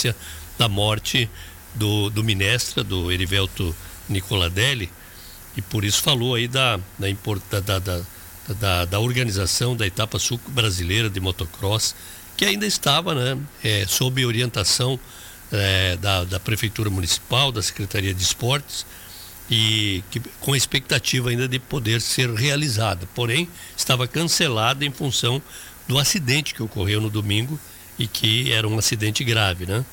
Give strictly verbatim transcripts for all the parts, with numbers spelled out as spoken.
notícia da morte do, do Minestra, do Erivelto Nicoladelli, e por isso falou aí da, da, da, da, da, da organização da etapa sul brasileira de motocross, que ainda estava, né, é, sob orientação é, da, da Prefeitura Municipal, da Secretaria de Esportes, e que, com a expectativa ainda de poder ser realizada, porém estava cancelada em função do acidente que ocorreu no domingo e que era um acidente grave, né?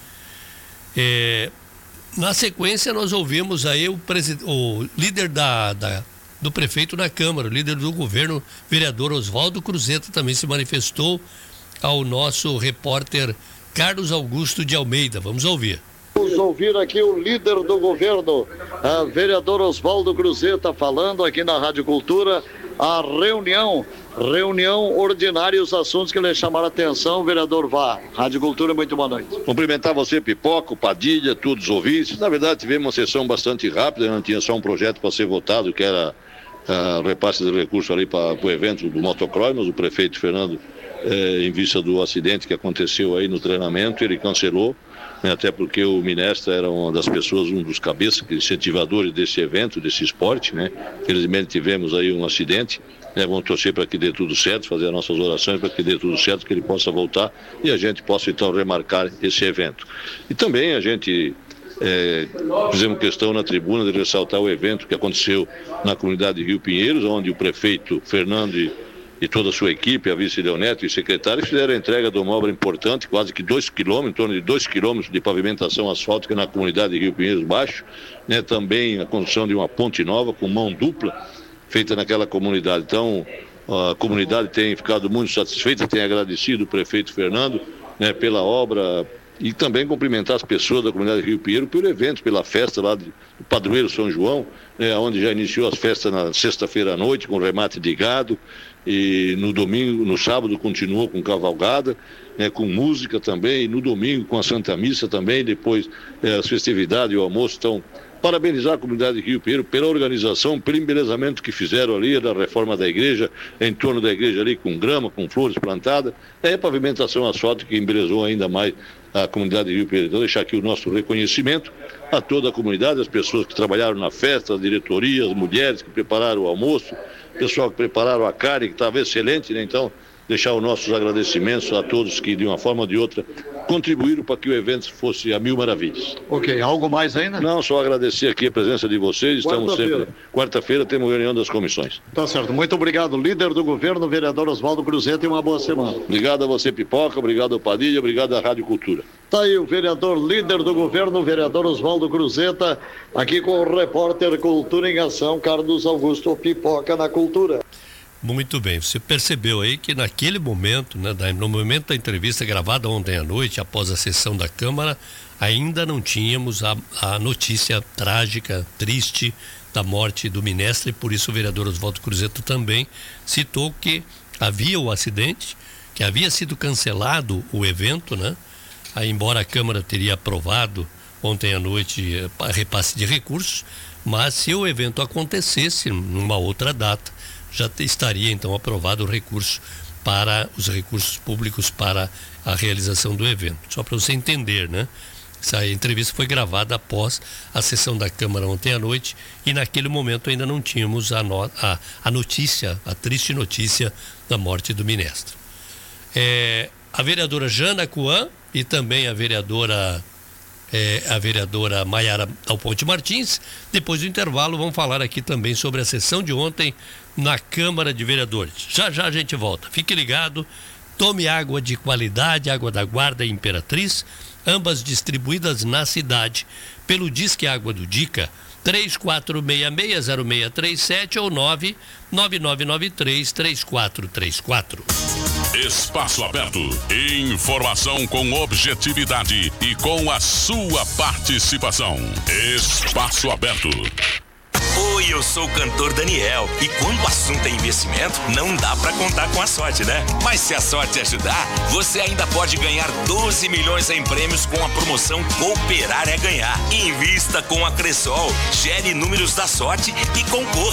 É, na sequência nós ouvimos aí o, presid... o líder da, da, do prefeito na Câmara, o líder do governo, vereador Oswaldo Cruzeta, também se manifestou ao nosso repórter Carlos Augusto de Almeida. Vamos ouvir. Vamos ouvir aqui o líder do governo, a vereador Oswaldo Cruzeta, falando aqui na Rádio Cultura, a reunião, reunião ordinária e os assuntos que lhe chamaram a atenção, vereador Vá. Rádio Cultura, muito boa noite. Cumprimentar você, Pipoca, Padilha, todos os ouvintes. Na verdade, tivemos uma sessão bastante rápida, não tinha só um projeto para ser votado, que era uh, repasse de recursos ali para o evento do motocross, mas o prefeito Fernando, eh, em vista do acidente que aconteceu aí no treinamento, ele cancelou. Até porque o Minestra era uma das pessoas, um dos cabeças, incentivadores desse evento, desse esporte, né? Felizmente tivemos aí um acidente, né? Vamos torcer para que dê tudo certo, fazer as nossas orações para que dê tudo certo, que ele possa voltar e a gente possa então remarcar esse evento. E também a gente é, fizemos questão na tribuna de ressaltar o evento que aconteceu na comunidade de Rio Pinheiros, onde o prefeito Fernando e e toda a sua equipe, a vice Leoneto e secretário, fizeram a entrega de uma obra importante, quase que dois quilômetros, em torno de dois quilômetros de pavimentação asfáltica na comunidade de Rio Pinheiros Baixo, né? Também a construção de uma ponte nova com mão dupla, feita naquela comunidade. Então, a comunidade tem ficado muito satisfeita, tem agradecido o prefeito Fernando, né, pela obra, e também cumprimentar as pessoas da comunidade de Rio Pinheiro pelo evento, pela festa lá de, do Padroeiro São João, né, onde já iniciou as festas na sexta-feira à noite, com remate de gado, e no domingo, no sábado continuou com cavalgada, né, com música também, e no domingo com a Santa Missa também, depois eh, as festividades e o almoço. Então, parabenizar a comunidade de Rio Pinheiro pela organização, pelo embelezamento que fizeram ali, da reforma da igreja, em torno da igreja ali, com grama, com flores plantadas, é a pavimentação asfáltica que embelezou ainda mais a comunidade de Rio Pinheiro. Então, deixar aqui o nosso reconhecimento a toda a comunidade, as pessoas que trabalharam na festa, as diretorias, as mulheres que prepararam o almoço, pessoal que prepararam a carne, que estava excelente, né? Então, deixar os nossos agradecimentos a todos que, de uma forma ou de outra, contribuíram para que o evento fosse a mil maravilhas. Ok, algo mais ainda? Não, só agradecer aqui a presença de vocês. Estamos sempre... Quarta-feira temos reunião das comissões. Tá certo, muito obrigado, líder do governo, vereador Oswaldo Cruzeta, e uma boa semana. Obrigado a você, Pipoca, obrigado ao Padilha, obrigado à Rádio Cultura. Tá aí o vereador, líder do governo, vereador Oswaldo Cruzeta, aqui com o repórter Cultura em Ação, Carlos Augusto Pipoca na Cultura. Muito bem, você percebeu aí que naquele momento, né, no momento da entrevista gravada ontem à noite, após a sessão da Câmara, ainda não tínhamos a, a notícia trágica, triste, da morte do Minestra, e por isso o vereador Oswaldo Cruzeta também citou que havia o acidente, que havia sido cancelado o evento, né? Aí, embora a Câmara teria aprovado ontem à noite a repasse de recursos, mas se o evento acontecesse numa outra data, já estaria então aprovado o recurso para os recursos públicos para a realização do evento. Só para você entender, né? Essa entrevista foi gravada após a sessão da Câmara ontem à noite e naquele momento ainda não tínhamos a, no, a, a notícia, a triste notícia da morte do Minestra. É, a vereadora Jana Coan e também a vereadora É, a vereadora Maiara Dalponte Martins. Depois do intervalo, vamos falar aqui também sobre a sessão de ontem na Câmara de Vereadores. Já já a gente volta. Fique ligado, tome água de qualidade, água da Guarda e Imperatriz, ambas distribuídas na cidade pelo Disque Água do Dica, três quatro seis seis zero seis três sete ou nove nove nove nove três três quatro três quatro. Espaço Aberto. Informação com objetividade e com a sua participação. Espaço Aberto. Oi, eu sou o cantor Daniel. E quando o assunto é investimento, não dá pra contar com a sorte, né? Mas se a sorte ajudar, você ainda pode ganhar doze milhões em prêmios com a promoção Cooperar é Ganhar. Invista com a Cressol, gere números da sorte e concorra